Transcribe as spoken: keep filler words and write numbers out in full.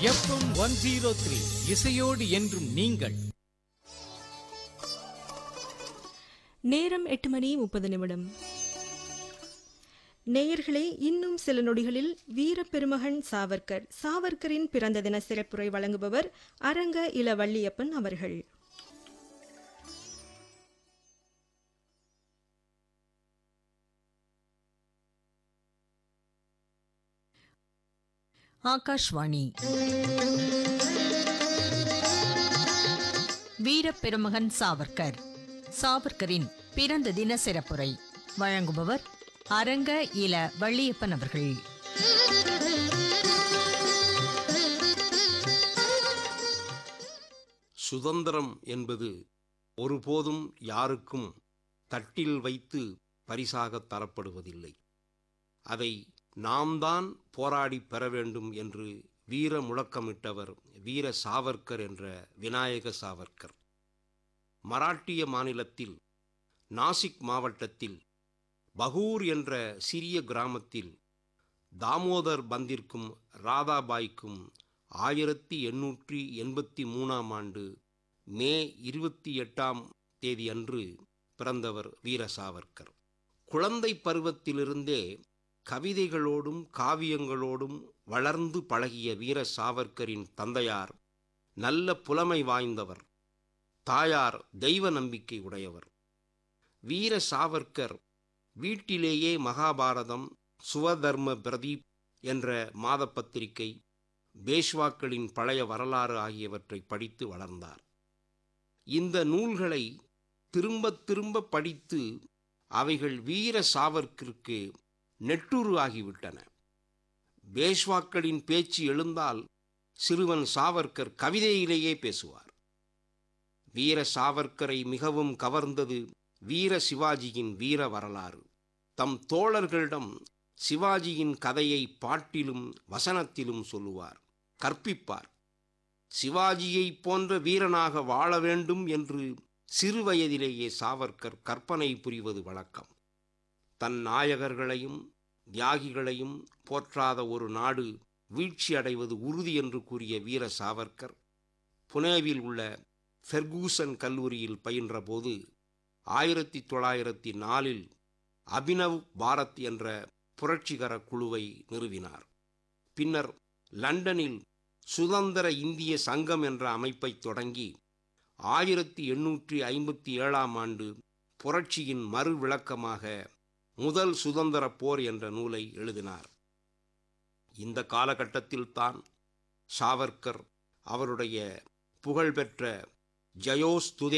FM one zero three இசையோடு என்றும் நீங்கள். நேரம் எட்டு மணி முப்பது நிமிடம். நேயர்களே, இன்னும் சில நொடிகளில் வீர பெருமகன் சாவர்கர் சாவர்கரின் பிறந்த தின சிறப்புரை வழங்குபவர் அரங்க இல வள்ளியப்பன் அவர்கள். ஆகாஷ்வாணி. வீரப்பெருமகன் சாவர்கர் சாவர்கரின் பிறந்த தின சிறப்புரை வழங்குபவர் அரங்க இல வள்ளியப்பன் அவர்கள். சுதந்திரம் என்பது ஒருபோதும் யாருக்கும் தட்டில் வைத்து பரிசாக தரப்படுவதில்லை. அதை நாம் தான் போராடி பெற வேண்டும் என்று வீர முழக்கமிட்டவர் வீர சாவர்கர் என்ற விநாயக சாவர்கர். மராட்டிய மாநிலத்தில் நாசிக் மாவட்டத்தில் பகூர் என்ற சிறிய கிராமத்தில் தாமோதர் பந்திற்கும் ராதாபாய்க்கும் ஆயிரத்தி எண்ணூற்றி எண்பத்தி மூணாம் ஆண்டு மே இருபத்தி எட்டாம் தேதி அன்று பிறந்தவர் வீர சாவர்கர். குழந்தை பருவத்திலிருந்தே கவிதைகளோடும் காவியங்களோடும் வளர்ந்து பழகிய வீர சாவர்கரின் தந்தையார் நல்ல புலமை வாய்ந்தவர், தாயார் தெய்வ நம்பிக்கை உடையவர். வீர சாவர்கர் வீட்டிலேயே மகாபாரதம், சுவதர்ம பிரதீப் என்ற மாத பத்திரிகை, பேஷ்வாக்களின் பழைய வரலாறு ஆகியவற்றை படித்து வளர்ந்தார். இந்த நூல்களை திரும்ப திரும்ப படித்து அவைகள் வீர சாவர்கருக்கு நெட்டுரு ஆகிவிட்டன. பேஷ்வாக்களின் பேச்சு எழுந்தால் சிறுவன் சாவர்கர் கவிதையிலேயே பேசுவார். வீர சாவர்கரை மிகவும் கவர்ந்தது வீர சிவாஜியின் வீர வரலாறு. தம் தோழர்களிடம் சிவாஜியின் கதையை பாட்டிலும் வசனத்திலும் சொல்லுவார், கற்பிப்பார். சிவாஜியை போன்ற வீரனாக வாழ வேண்டும் என்று சிறுவயதிலேயே சாவர்கர் கற்பனை புரிவது வழக்கம். தன் நாயகர்களையும் தியாகிகளையும் போற்றாத ஒரு நாடு வீழ்ச்சி அடைவது உறுதி என்று கூறிய வீர சாவர்கர் புனேவில் உள்ள ஃபெர்கூசன் கல்லூரியில் பயின்றபோது ஆயிரத்தி தொள்ளாயிரத்தி நாலில் அபினவ் பாரத் என்ற புரட்சிகர குழுவை நிறுவினார். பின்னர் லண்டனில் சுதந்திர இந்திய சங்கம் என்ற அமைப்பை தொடங்கி ஆயிரத்தி எண்ணூற்றி ஐம்பத்தி ஏழாம் ஆண்டு புரட்சியின் மறு விளக்கமாக முதல் சுதந்திர போர் என்ற நூலை எழுதினார். இந்த காலகட்டத்தில்தான் சாவர்கர் அவருடைய புகழ்பெற்ற ஜயோஸ்துதே